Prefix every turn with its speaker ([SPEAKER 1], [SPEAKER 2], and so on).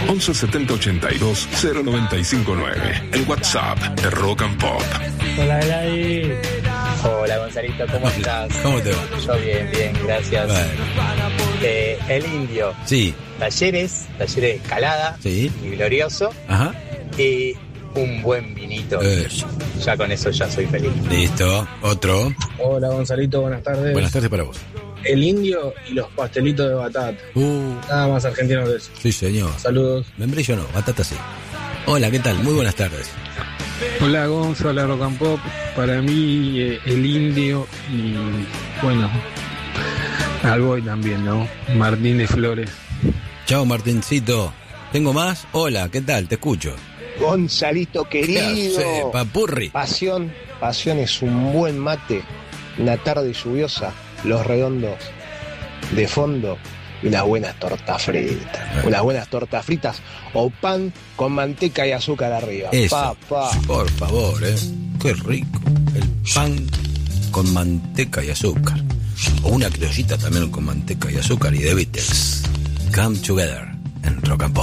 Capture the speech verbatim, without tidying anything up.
[SPEAKER 1] once setenta ochenta y dos cero noventa y cinco nueve. El WhatsApp de Rock and Pop.
[SPEAKER 2] Hola, Eladi.
[SPEAKER 3] Hola, Gonzalito, ¿cómo estás?
[SPEAKER 4] ¿Cómo te va?
[SPEAKER 3] Yo bien, bien, gracias.
[SPEAKER 4] Bueno.
[SPEAKER 3] Eh, el Indio.
[SPEAKER 4] Sí.
[SPEAKER 3] Talleres, talleres de escalada.
[SPEAKER 4] Sí.
[SPEAKER 3] Y glorioso.
[SPEAKER 4] Ajá.
[SPEAKER 3] Y un buen vinito.
[SPEAKER 4] Eso.
[SPEAKER 3] Ya con eso ya soy feliz.
[SPEAKER 4] Listo. Otro.
[SPEAKER 2] Hola, Gonzalito, buenas tardes.
[SPEAKER 4] Buenas tardes para vos.
[SPEAKER 2] El Indio y los pastelitos de batata.
[SPEAKER 4] Uh,
[SPEAKER 2] Nada más argentino que eso.
[SPEAKER 4] sí, señor.
[SPEAKER 2] Saludos.
[SPEAKER 4] Membrillo no, batata sí. Hola, ¿qué tal? Muy buenas tardes.
[SPEAKER 5] Hola Gonzo, hola Rock and Pop. Para mí eh, el Indio y bueno, Alboy también, ¿no? Martín de Flores.
[SPEAKER 4] Chao, Martincito. ¿Tengo más? Hola, ¿qué tal? Te escucho.
[SPEAKER 6] Gonzalito querido.
[SPEAKER 4] ¿Qué hace, papurri?
[SPEAKER 6] Pasión, pasión es un buen mate, una tarde lluviosa, los redondos de fondo y unas buenas tortas fritas.
[SPEAKER 4] Eh.
[SPEAKER 6] Unas buenas tortas fritas o pan con manteca y azúcar arriba.
[SPEAKER 4] Eso.
[SPEAKER 6] Pa, pa.
[SPEAKER 4] Por favor, ¿eh? Qué rico. El pan con manteca y azúcar. O una criollita también con manteca y azúcar y de Beatles. Come Together en Rock and Pop.